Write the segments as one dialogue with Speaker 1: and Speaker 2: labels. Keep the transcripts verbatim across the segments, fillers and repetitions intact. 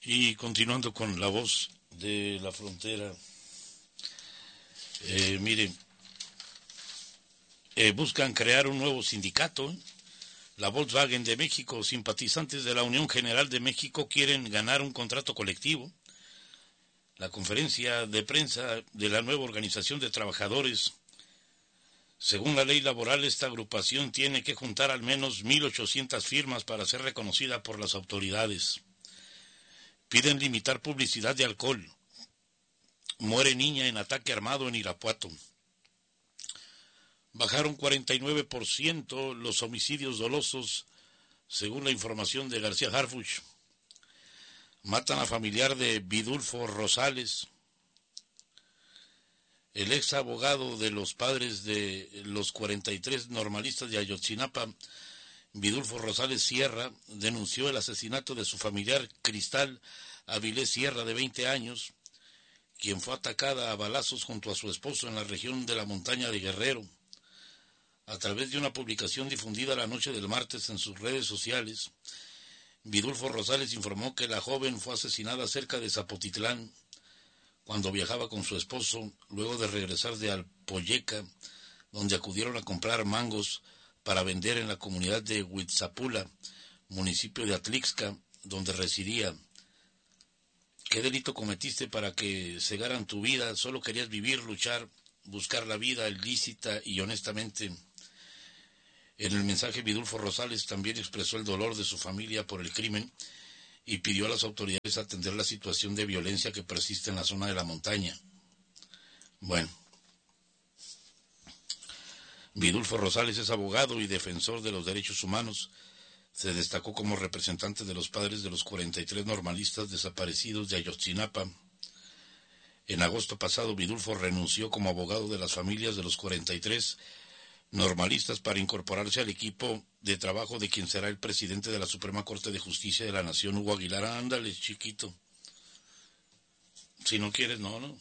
Speaker 1: Y continuando con la voz de la frontera, eh, miren, eh, buscan crear un nuevo sindicato. ¿eh? La Volkswagen de México, simpatizantes de la Unión General de México quieren ganar un contrato colectivo. La conferencia de prensa de la nueva organización de trabajadores. Según la ley laboral, esta agrupación tiene que juntar al menos mil ochocientas firmas para ser reconocida por las autoridades. Piden limitar publicidad de alcohol. Muere niña en ataque armado en Irapuato. Bajaron cuarenta y nueve por ciento los homicidios dolosos, según la información de García Harfuch. Matan a familiar de Vidulfo Rosales. El ex abogado de los padres de los cuarenta y tres normalistas de Ayotzinapa, Vidulfo Rosales Sierra, denunció el asesinato de su familiar Cristal Avilés Sierra, de veinte años, quien fue atacada a balazos junto a su esposo en la región de la montaña de Guerrero. A través de una publicación difundida la noche del martes en sus redes sociales, Vidulfo Rosales informó que la joven fue asesinada cerca de Zapotitlán cuando viajaba con su esposo, luego de regresar de Alpoyeca, donde acudieron a comprar mangos para vender en la comunidad de Huitzapula, municipio de Atlixca, donde residía. ¿Qué delito cometiste para que cegaran tu vida? Solo querías vivir, luchar, buscar la vida ilícita y honestamente. En el mensaje, Vidulfo Rosales también expresó el dolor de su familia por el crimen y pidió a las autoridades atender la situación de violencia que persiste en la zona de la montaña. Bueno, Vidulfo Rosales es abogado y defensor de los derechos humanos. Se destacó como representante de los padres de los cuarenta y tres normalistas desaparecidos de Ayotzinapa. En agosto pasado, Vidulfo renunció como abogado de las familias de los cuarenta y tres normalistas para incorporarse al equipo de trabajo de quien será el presidente de la Suprema Corte de Justicia de la Nación, Hugo Aguilar. Ándale, chiquito. Si no quieres, no, no.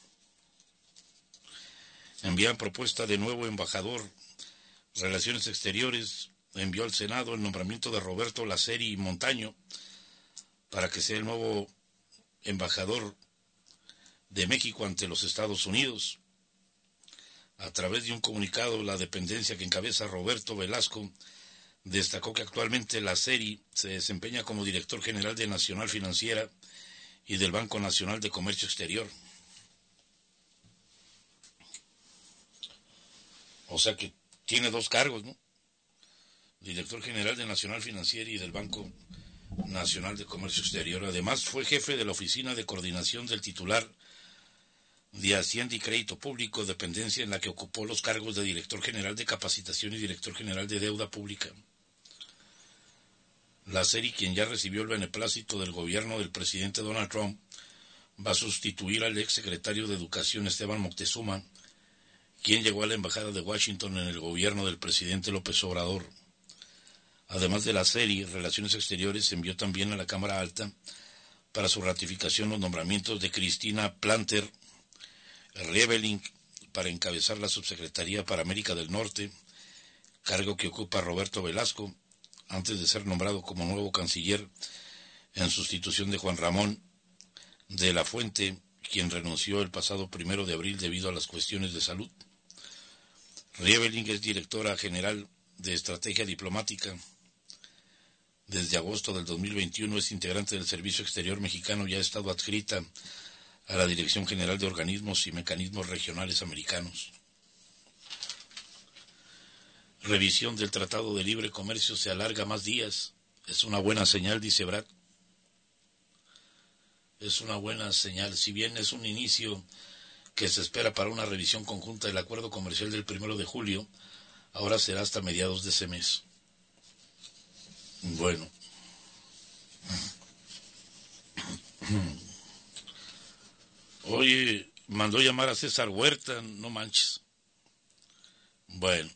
Speaker 1: Envían propuesta de nuevo embajador. Relaciones Exteriores envió al Senado el nombramiento de Roberto Laceri Montaño para que sea el nuevo embajador de México ante los Estados Unidos. A través de un comunicado, la dependencia que encabeza Roberto Velasco destacó que actualmente Laceri se desempeña como director general de Nacional Financiera y del Banco Nacional de Comercio Exterior. O sea que tiene dos cargos, ¿no? Director general de Nacional Financiera y del Banco Nacional de Comercio Exterior. Además, fue jefe de la Oficina de Coordinación del Titular de Hacienda y Crédito Público, dependencia en la que ocupó los cargos de Director General de Capacitación y Director General de Deuda Pública. Laceri, quien ya recibió el beneplácito del gobierno del presidente Donald Trump, va a sustituir al ex secretario de Educación Esteban Moctezuma, quien llegó a la Embajada de Washington en el gobierno del presidente López Obrador. Además de Laceri, Relaciones Exteriores envió también a la Cámara Alta para su ratificación los nombramientos de Cristina Planter Riebeling para encabezar la Subsecretaría para América del Norte, cargo que ocupa Roberto Velasco, antes de ser nombrado como nuevo canciller en sustitución de Juan Ramón de la Fuente, quien renunció el pasado primero de abril debido a las cuestiones de salud. Riebeling es directora general de Estrategia Diplomática. Desde agosto del dos mil veintiuno es integrante del Servicio Exterior Mexicano y ha estado adscrita a la Dirección General de Organismos y Mecanismos Regionales Americanos. Revisión del Tratado de Libre Comercio se alarga más días. Es una buena señal, dice Brad. Es una buena señal. Si bien es un inicio que se espera para una revisión conjunta del acuerdo comercial del primero de julio, ahora será hasta mediados de ese mes. Bueno. Oye, mandó llamar a César Huerta, no manches. Bueno.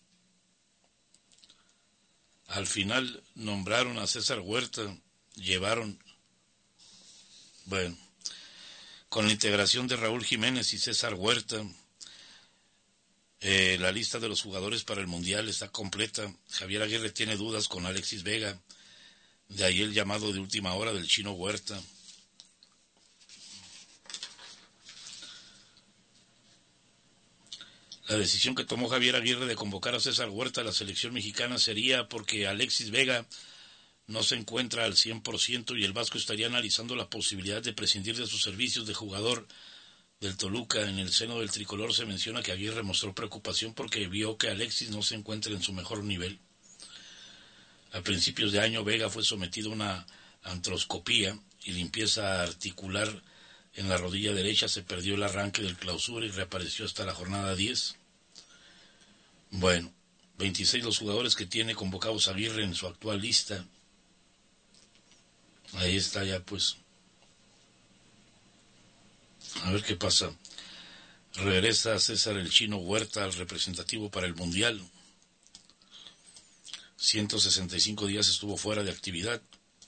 Speaker 1: Al final nombraron a César Huerta, llevaron, bueno, con la integración de Raúl Jiménez y César Huerta, eh, la lista de los jugadores para el Mundial está completa. Javier Aguirre tiene dudas con Alexis Vega, de ahí el llamado de última hora del Chino Huerta. La decisión que tomó Javier Aguirre de convocar a César Huerta a la selección mexicana sería porque Alexis Vega no se encuentra al cien por ciento y el Vasco estaría analizando la posibilidad de prescindir de sus servicios de jugador del Toluca. En el seno del tricolor se menciona que Aguirre mostró preocupación porque vio que Alexis no se encuentra en su mejor nivel. A principios de año, Vega fue sometido a una artroscopía y limpieza articular en la rodilla derecha. Se perdió el arranque del Clausura y reapareció hasta la jornada diez. Bueno, veintiséis los jugadores que tiene convocados Aguirre en su actual lista. Ahí está ya, pues. A ver qué pasa. Regresa César el Chino Huerta al representativo para el Mundial. ciento sesenta y cinco días estuvo fuera de actividad.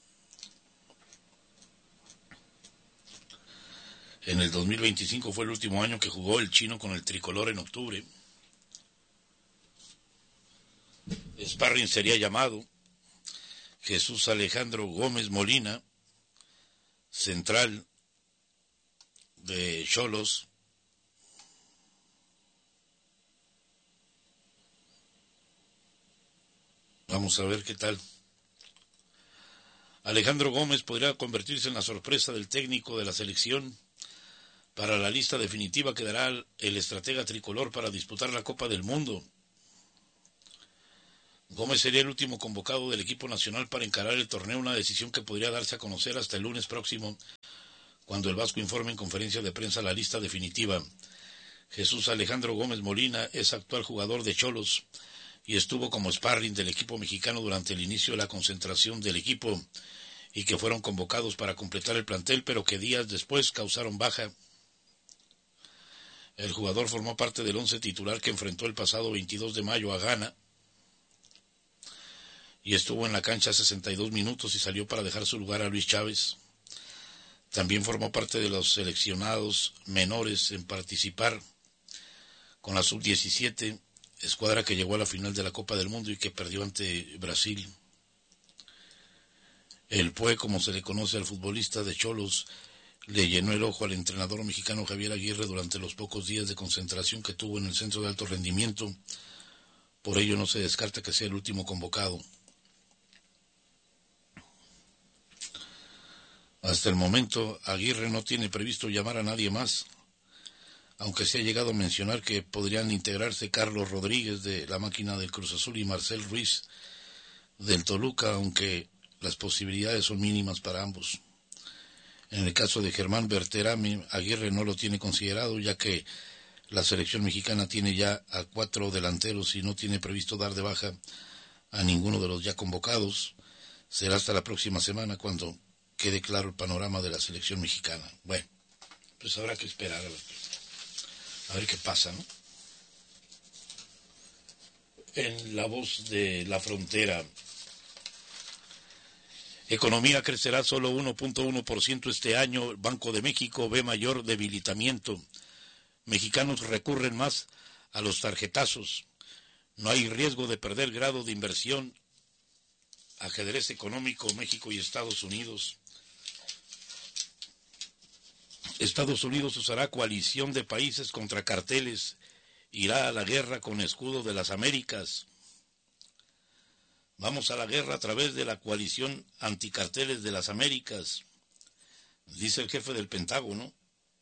Speaker 1: En el dos mil veinticinco fue el último año que jugó el Chino con el tricolor en octubre. Sparring sería llamado Jesús Alejandro Gómez Molina, central de Xolos. Vamos a ver qué tal. Alejandro Gómez podría convertirse en la sorpresa del técnico de la selección. Para la lista definitiva quedará el estratega tricolor para disputar la Copa del Mundo. Gómez sería el último convocado del equipo nacional para encarar el torneo, una decisión que podría darse a conocer hasta el lunes próximo, cuando el Vasco informe en conferencia de prensa la lista definitiva. Jesús Alejandro Gómez Molina es actual jugador de Xolos y estuvo como sparring del equipo mexicano durante el inicio de la concentración del equipo y que fueron convocados para completar el plantel, pero que días después causaron baja. El jugador formó parte del once titular que enfrentó el pasado veintidós de mayo a Ghana y estuvo en la cancha sesenta y dos minutos y salió para dejar su lugar a Luis Chávez. También formó parte de los seleccionados menores en participar con la sub diecisiete, escuadra que llegó a la final de la Copa del Mundo y que perdió ante Brasil. El Pue, como se le conoce al futbolista de Xolos, le llenó el ojo al entrenador mexicano Javier Aguirre durante los pocos días de concentración que tuvo en el centro de alto rendimiento. Por ello no se descarta que sea el último convocado. Hasta el momento, Aguirre no tiene previsto llamar a nadie más, aunque se ha llegado a mencionar que podrían integrarse Carlos Rodríguez de la máquina del Cruz Azul y Marcel Ruiz del Toluca, aunque las posibilidades son mínimas para ambos. En el caso de Germán Berterame, Aguirre no lo tiene considerado, ya que la selección mexicana tiene ya a cuatro delanteros y no tiene previsto dar de baja a ninguno de los ya convocados. Será hasta la próxima semana cuando quede claro el panorama de la selección mexicana. Bueno, pues habrá que esperar a ver, a ver qué pasa, ¿no? En La Voz de la Frontera. Economía crecerá solo uno punto uno por ciento este año. Banco de México ve mayor debilitamiento. Mexicanos recurren más a los tarjetazos. No hay riesgo de perder grado de inversión. Ajedrez económico, México y Estados Unidos. Estados Unidos usará coalición de países contra carteles. Irá a la guerra con escudo de las Américas. Vamos a la guerra a través de la coalición anticarteles de las Américas, dice el jefe del Pentágono.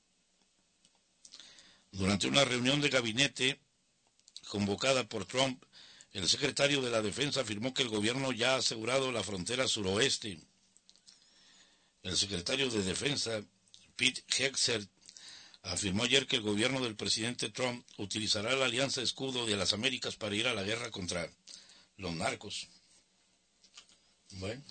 Speaker 1: Durante una reunión de gabinete convocada por Trump, el secretario de la Defensa afirmó que el gobierno ya ha asegurado la frontera suroeste. El secretario de Defensa, Pete Hegseth, afirmó ayer que el gobierno del presidente Trump utilizará la alianza escudo de las Américas para ir a la guerra contra los narcos. Bueno,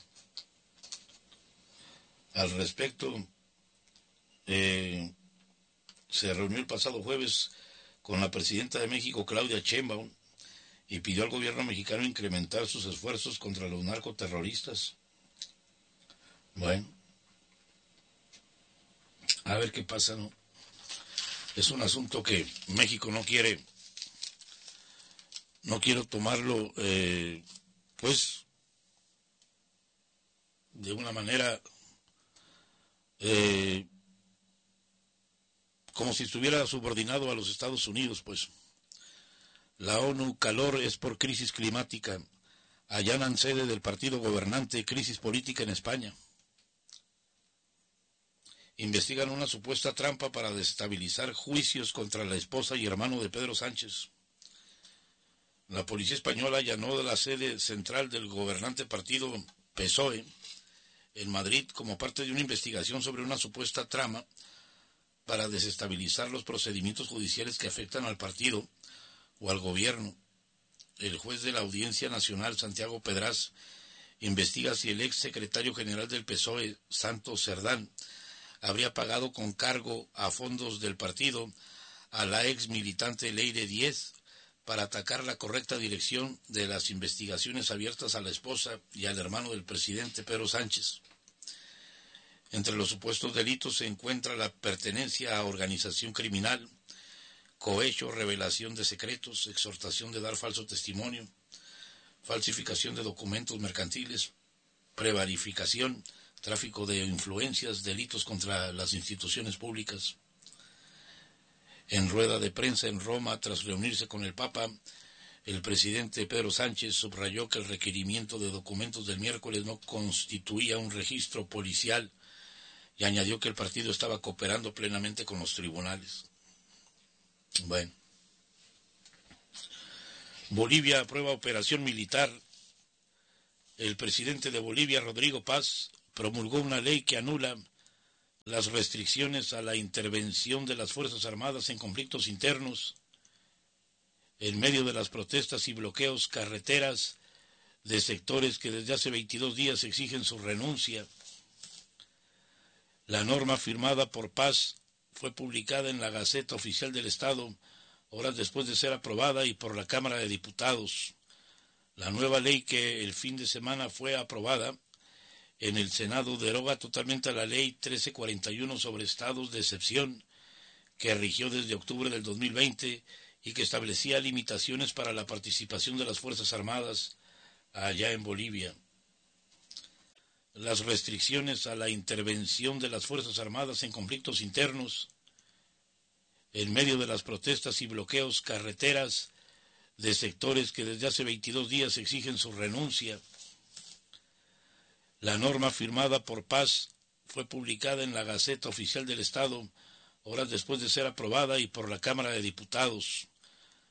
Speaker 1: al respecto, eh, se reunió el pasado jueves con la presidenta de México, Claudia Sheinbaum, y pidió al gobierno mexicano incrementar sus esfuerzos contra los narcoterroristas. Bueno, a ver qué pasa, ¿no? Es un asunto que México no quiere, no quiero tomarlo, eh, pues, de una manera eh, como si estuviera subordinado a los Estados Unidos, pues. La ONU, calor es por crisis climática. Allanan sede del partido gobernante, crisis política en España. Investigan una supuesta trampa para desestabilizar juicios contra la esposa y hermano de Pedro Sánchez. La policía española allanó la sede central del gobernante partido P S O E en Madrid como parte de una investigación sobre una supuesta trama para desestabilizar los procedimientos judiciales que afectan al partido o al gobierno. El juez de la Audiencia Nacional, Santiago Pedraz, investiga si el ex secretario general del P S O E, Santos Cerdán, habría pagado con cargo a fondos del partido a la ex militante Leire Díez para atacar la correcta dirección de las investigaciones abiertas a la esposa y al hermano del presidente Pedro Sánchez. Entre los supuestos delitos se encuentra la pertenencia a organización criminal, cohecho, revelación de secretos, exhortación de dar falso testimonio, falsificación de documentos mercantiles, prevaricación, tráfico de influencias, delitos contra las instituciones públicas. En rueda de prensa en Roma, tras reunirse con el Papa, el presidente Pedro Sánchez subrayó que el requerimiento de documentos del miércoles no constituía un registro policial y añadió que el partido estaba cooperando plenamente con los tribunales. Bueno. Bolivia aprueba operación militar. El presidente de Bolivia, Rodrigo Paz, promulgó una ley que anula las restricciones a la intervención de las Fuerzas Armadas en conflictos internos, en medio de las protestas y bloqueos carreteras de sectores que desde hace veintidós días exigen su renuncia. La norma firmada por Paz fue publicada en la Gaceta Oficial del Estado horas después de ser aprobada y por la Cámara de Diputados. La nueva ley que el fin de semana fue aprobada en el Senado deroga totalmente a la Ley trece cuarenta y uno sobre estados de excepción, que rigió desde octubre del dos mil veinte y que establecía limitaciones para la participación de las Fuerzas Armadas allá en Bolivia. Las restricciones a la intervención de las Fuerzas Armadas en conflictos internos, en medio de las protestas y bloqueos carreteras de sectores que desde hace veintidós días exigen su renuncia. La norma firmada por Paz fue publicada en la Gaceta Oficial del Estado horas después de ser aprobada y por la Cámara de Diputados.